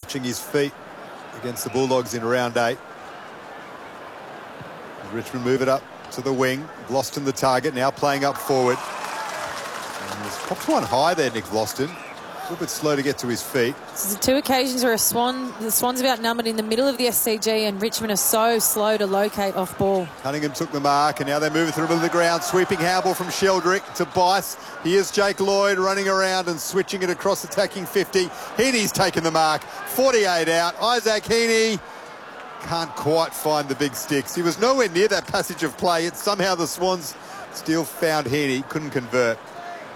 watching his feet against the Bulldogs in round 8. Richmond move it up to the wing. Vlastuin the target, now playing up forward. And he's popped one high there, Nick Vlastuin. A little bit slow to get to his feet. This is 2 occasions where the Swans have outnumbered in the middle of the SCG, and Richmond are so slow to locate off ball. Cunningham took the mark, and now they're moving through the middle of the ground. Sweeping handball from Sheldrick to Bice. Here's Jake Lloyd running around and switching it across, attacking 50. Heaney's taken the mark. 48 out. Isaac Heaney can't quite find the big sticks. He was nowhere near that passage of play, yet somehow the Swans still found Heaney. Couldn't convert.